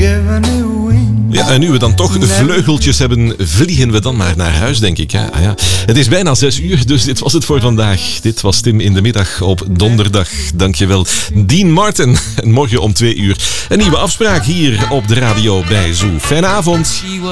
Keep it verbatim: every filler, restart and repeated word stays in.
Ja, en nu we dan toch vleugeltjes hebben, vliegen we dan maar naar huis, denk ik. Hè? Ah, ja. Het is bijna zes uur, dus dit was het voor vandaag. Dit was Tim in de middag op donderdag. Dankjewel, Dean Martin. En morgen om twee uur een nieuwe afspraak hier op de radio bij Zoo. Fijne avond.